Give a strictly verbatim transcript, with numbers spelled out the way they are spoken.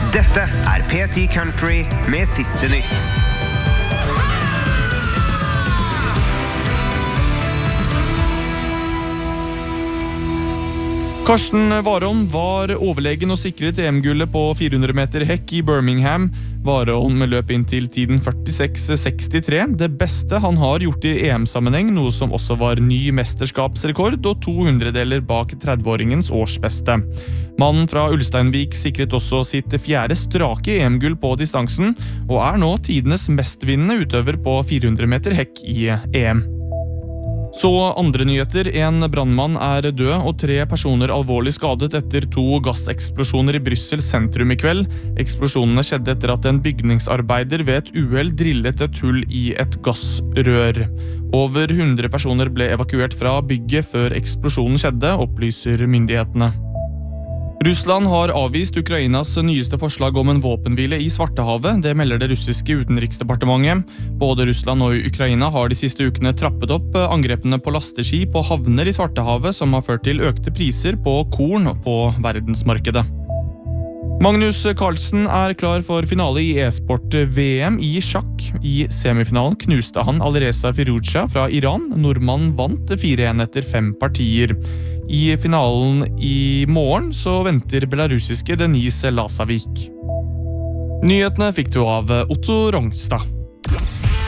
Dette er P ti Country med siste nytt. Karsten Warholm var overlegen og sikret E M-gullet på fire hundre meter hekk i Birmingham. Warholm løp inn til tiden førtiseks sekstitre, det beste han har gjort i E M-sammenheng, noe som også var ny mesterskapsrekord og to hundredeler bak trettiåringens årsbeste. Mannen fra Ulsteinvik sikret også sitt fjerde strake E M-gull på distansen, og er nå tidenes mestvinnende utøver på fire hundre meter hekk i E M. Så andre nyheter, en brannmann er død og tre personer alvorlig skadet etter to gasseksplosjoner i Bryssel sentrum i kveld. Eksplosjonene skjedde etter at en bygningsarbeider ved et uhell drillet et hull i et gassrør. Over hundre personer ble evakuert fra bygget før eksplosjonen skjedde, opplyser myndighetene. Russland har avvist Ukrainas nyeste forslag om en våpenhvile i Svartehavet, det melder det russiske utenriksdepartementet. Både Russland og Ukraina har de siste ukene trappet opp angrepene på lasteskip og havner i Svartehavet, som har ført til økte priser på korn på verdensmarkedet. Magnus Carlsen er klar for finale i e-sport-V M i sjakk. I semifinalen knuste han Alireza Firouzja fra Iran. Nordmannen vant fire én etter fem partier. I finalen i morgen så venter belarusiske Denise Lasavik. Nyhetene fikk du av Otto Rongstad.